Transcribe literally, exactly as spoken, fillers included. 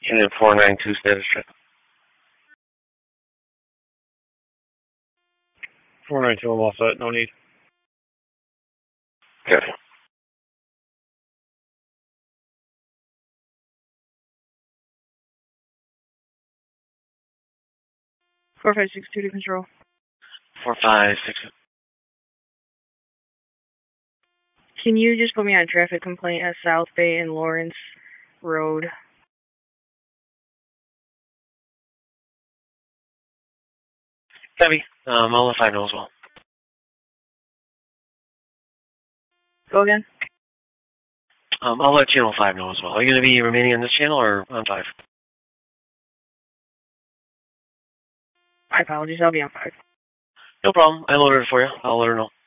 Unit four nine two status check. four nine two, I'm all set. No need. Okay. four five six two to control. four five six. Can you just put me on a traffic complaint at South Bay and Lawrence Road? Heavy. Um, I'll let five know as well. Go again? Um, I'll let channel five know as well. Are you going to be remaining on this channel or on five? My apologies, I'll be on five. No problem. I loaded it for you. I'll let her know.